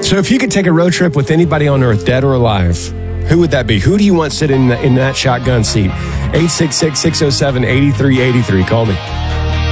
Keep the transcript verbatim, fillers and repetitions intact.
So if you could take a road trip with anybody on earth, dead or alive, who would that be? Who do you want sitting in, the, in that shotgun seat? eight six six, six oh seven, eight three eight three. Call me.